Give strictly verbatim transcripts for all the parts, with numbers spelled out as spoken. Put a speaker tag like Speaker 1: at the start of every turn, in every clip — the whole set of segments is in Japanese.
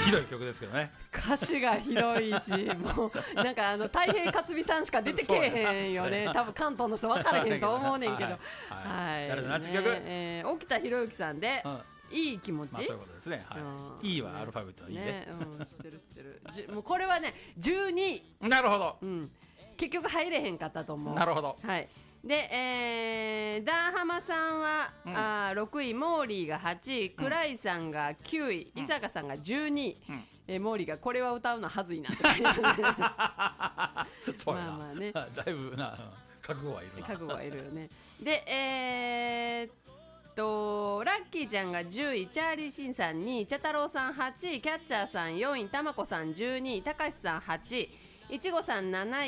Speaker 1: ひどい曲ですけどね。
Speaker 2: 歌詞がひどいし、もうなんかあの太平克美さんしか出てけえへんよね。多分関東の人分からへんと思うねんけど。はい
Speaker 1: はい。誰だ、何曲？
Speaker 2: えー、沖田博之さんで、うん、いい気持ち。
Speaker 1: まあそういうことですね。はい。いいはアルファベットのいいね。
Speaker 2: うん、知ってる知ってる。じもうこれはねじゅうにい。
Speaker 1: なるほど。
Speaker 2: うん。結局入れへんかったと思う。
Speaker 1: なるほど。
Speaker 2: はい。で、えー、ダーハマさんは、うん、あろくい、モーリーがはちい、クライさんがきゅうい、伊坂さんがじゅうにい、うんえー、モーリーがこれは歌うのはずいなってそうやな、
Speaker 1: まあまあね、だいぶな覚悟はいるな
Speaker 2: 覚悟はいるよね。で、えーっとラッキーちゃんがじゅうい、チャーリーシンさんにい、茶太郎さんはちい、キャッチャーさんよんい、たまこさんじゅうにい、たかしさんはちい、いちごさんなない、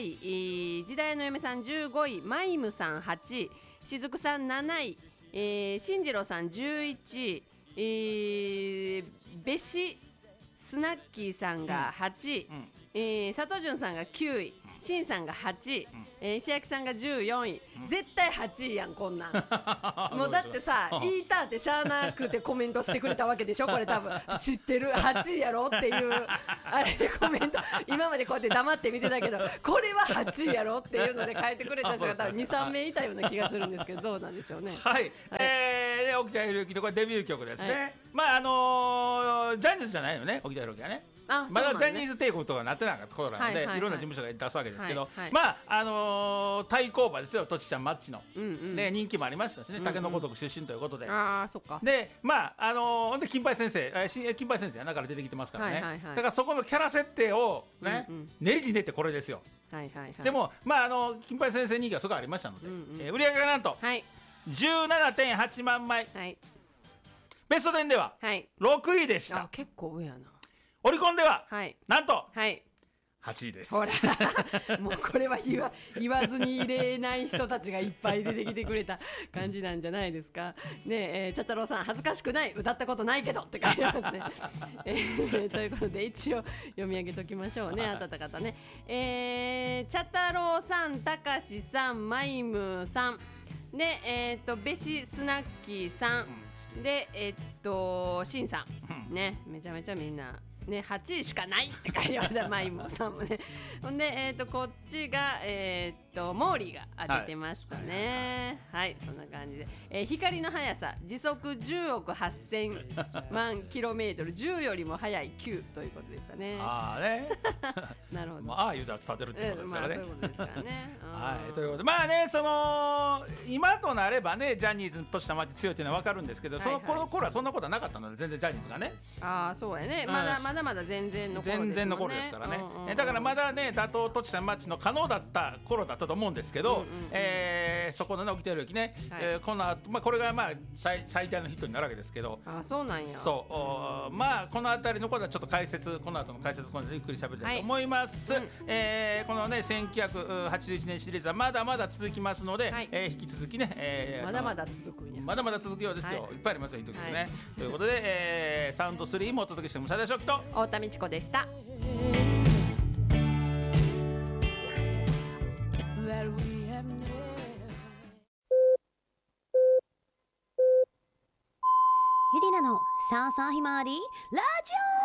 Speaker 2: 時代の嫁さんじゅうごい、マイムさんはちい、しずくさんなない、えー、しんじろうさんじゅういちい、えー、べしスナッキーさんがはちい、うんえー、佐藤潤さんがきゅうい、しんさんがはちい、うんえー、石焼さんがじゅうよんい、うん、絶対はちいやんこんなんもうだってさ言いたってしゃあなくてコメントしてくれたわけでしょこれ多分知ってるはちいやろっていうあれでコメント今までこうやって黙って見てたけどこれははちいやろっていうので書いてくれた人が多分 にさんめいいたような気がするんですけどどうなんでしょうね。
Speaker 1: はい、はい、えー、沖田博之のこれデビュー曲ですね、はい、まああのー、ジャニーズじゃないよね沖田博之はねあまだジャニーズ帝国とかなってなかった頃なので、はいはいはい、いろんな事務所が出すわけですけど、はいはい、まああのー、対抗馬ですよトシちゃんマッチの、うんうん、で人気もありましたしね竹の子族出身ということで、うんうん、
Speaker 2: あそっか
Speaker 1: でまああのー、で金八先生金八先生やなから出てきてますからね、はいはいはい、だからそこのキャラ設定をね、うんうん、練りに練ってこれですよ、はいはいはい、でもまああの金八先生人気はそこありましたので、うんうんえー、売り上げがなんと、はい、じゅうななてんはちまんまい、はい、ベストテンではろくいでした、
Speaker 2: あ結構上やな。
Speaker 1: オリコンでは、はい、なんと、
Speaker 2: はい、
Speaker 1: はちいです。
Speaker 2: ほらもうこれは言わ、言わずに入れない人たちがいっぱい出てきてくれた感じなんじゃないですかね。えー、茶太郎さん恥ずかしくない歌ったことないけどって書いてますね、えー、ということで一応読み上げときましょうねあたった方ね、えー、茶太郎さんたかしさんマイムさんでえっ、ー、とべしスナッキーさん、うん、でえっ、ー、としんさんねめちゃめちゃみんなね、はちいしかないって書いてましたマイモさんもねほんで、えー、とこっちが、えー、とモーリーが当ててましたね、はい、はい、そんな感じで、えー、光の速さ時速じゅうおくはっせんまんキロメートルじゅうよりも速いきゅうということでしたね。
Speaker 1: あーね
Speaker 2: なるほど、
Speaker 1: まあ、ああいうたら伝ってるっていうことですからね、
Speaker 2: まあ、そういうことですからね
Speaker 1: はい、ということでまあねその今となればねジャニーズとした街強いっていうのは分かるんですけど、はいはい、その頃頃はそんなことはなかったので全然ジャニーズがね
Speaker 2: ああそうやね、うん、まだまだまだ全然の頃ですもんね。
Speaker 1: 全然の頃ですからね、
Speaker 2: うんうんうん、
Speaker 1: だからまだね打倒とちさんマッチの可能だった頃だったと思うんですけど、うんうんうんえー、そこのね沖田博之ね、はいえー、この後、まあ、これがまあ 最, 最大のヒットになるわけですけど
Speaker 2: あそうなんや
Speaker 1: そうまあこの辺りのことはちょっと解説この後の解説今度ゆっくり喋りたいと思います、はいうんえー、このねせんきゅうひゃくはちじゅういちねんシリーズはまだまだ続きますので、はいえー、引き続きね、えー、
Speaker 2: まだまだ続くんや
Speaker 1: まだまだ続くようですよ、はい、いっぱいありますよいい時でね、はい、ということで、えー、サウンドスリーもお届けして武田翔樹と
Speaker 2: 太田美智子でした。
Speaker 3: ゆりなのさあさあひまわりラジオ